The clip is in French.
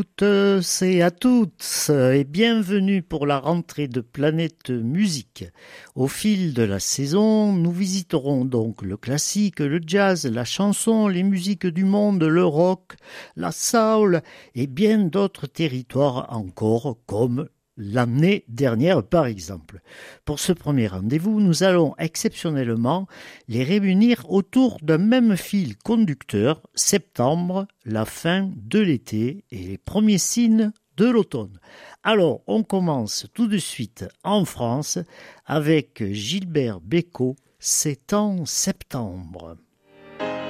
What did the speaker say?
Toutes et à toutes et bienvenue pour la rentrée de Planète Musique. Au fil de la saison, nous visiterons donc le classique, le jazz, la chanson, les musiques du monde, le rock, la soul et bien d'autres territoires encore comme l'année dernière par exemple. Pour ce premier rendez-vous, nous allons exceptionnellement les réunir autour d'un même fil conducteur, septembre, la fin de l'été et les premiers signes de l'automne. Alors, on commence tout de suite en France avec Gilbert Bécaud, c'est en septembre.